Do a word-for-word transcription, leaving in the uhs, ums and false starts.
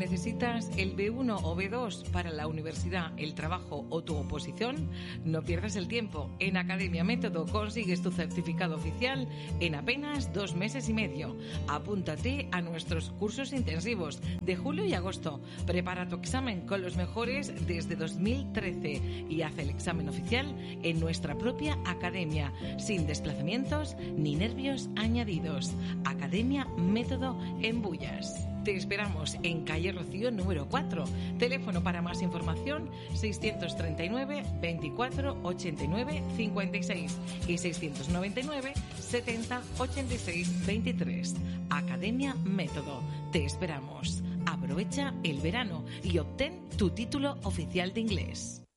¿Necesitas el B uno o B dos para la universidad, el trabajo o tu oposición? No pierdas el tiempo. En Academia Método consigues tu certificado oficial en apenas dos meses y medio. Apúntate a nuestros cursos intensivos de julio y agosto. Prepara tu examen con los mejores desde dos mil trece y haz el examen oficial en nuestra propia academia, sin desplazamientos ni nervios añadidos. Academia Método en Bullas. Te esperamos en calle Rocío número cuatro. Teléfono para más información seiscientos treinta y nueve, veinticuatro, ochenta y nueve, cincuenta y seis y seiscientos noventa y nueve, setenta, ochenta y seis, veintitrés. Academia Método. Te esperamos. Aprovecha el verano y obtén tu título oficial de inglés.